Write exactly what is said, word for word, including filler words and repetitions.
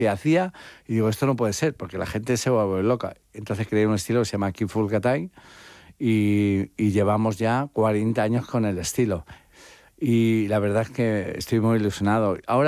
que hacía y digo, esto no puede ser, porque la gente se va a volver loca. Entonces creé un estilo que se llama Kiful Gatai y, y llevamos ya cuarenta años con el estilo. Y la verdad es que estoy muy ilusionado. Ahora